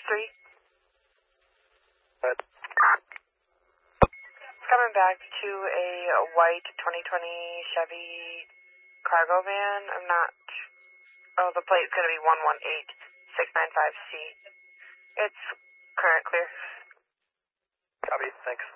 3. What? Coming back to a white 2020 Chevy cargo van. I'm not... Oh, the plate's going to be 118695C. It's current clear. Copy, thanks.